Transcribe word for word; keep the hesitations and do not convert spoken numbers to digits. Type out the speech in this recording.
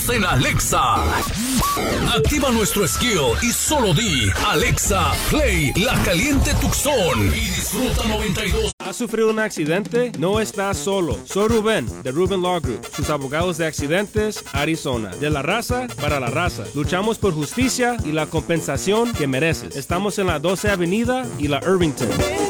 En Alexa. Activa nuestro skill y solo di Alexa, play La Caliente Tucson y disfruta noventa y dos. ¿Has sufrido un accidente? No estás solo. Soy Rubén, de Rubén Law Group, sus abogados de accidentes, Arizona. De la raza para la raza. Luchamos por justicia y la compensación que mereces. Estamos en la doce Avenida y la Irvington.